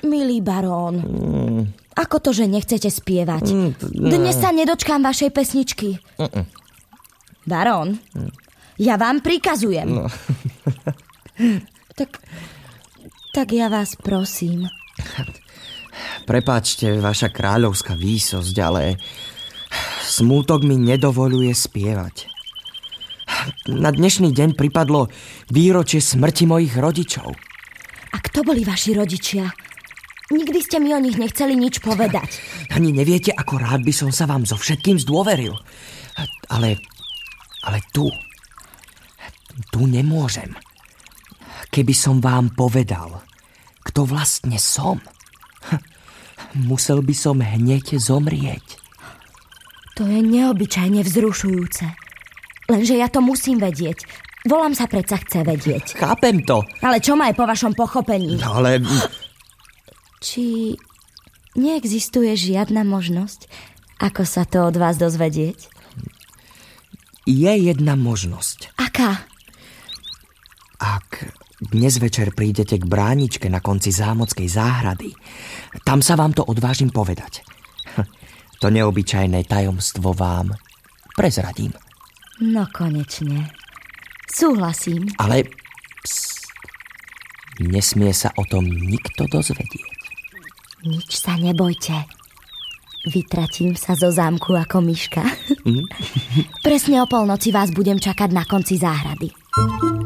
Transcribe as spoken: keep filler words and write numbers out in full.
Milý barón, Mm. ako to, že nechcete spievať? Mm, no. Dnes sa nedočkám vašej pesničky. Mm-mm. Barón, mm. ja vám prikazujem. No. tak, tak ja vás prosím. Prepáčte, vaša kráľovská výsosť, ale smútok mi nedovoľuje spievať. Na dnešný deň pripadlo výročie smrti mojich rodičov. A kto boli vaši rodičia? Nikdy ste mi o nich nechceli nič povedať. Ani neviete, ako rád by som sa vám so všetkým zdôveril. Ale, ale tu, tu nemôžem. Keby som vám povedal, kto vlastne som, musel by som hneď zomrieť. To je neobyčajne vzrušujúce. Lenže ja to musím vedieť. Volám sa predsa chce vedieť. Chápem to. Ale čo má je po vašom pochopení? No, ale... Či neexistuje žiadna možnosť, ako sa to od vás dozvedieť? Je jedna možnosť. Aká? Ak dnes večer prídete k bráničke na konci zámockej záhrady, tam sa vám to odvážim povedať. To neobyčajné tajomstvo vám prezradím. No konečne. Súhlasím. Ale pst, nesmie sa o tom nikto dozvedieť. Nič sa nebojte. Vytratím sa zo zámku ako myška. Mm. Presne o polnoci vás budem čakať na konci záhrady.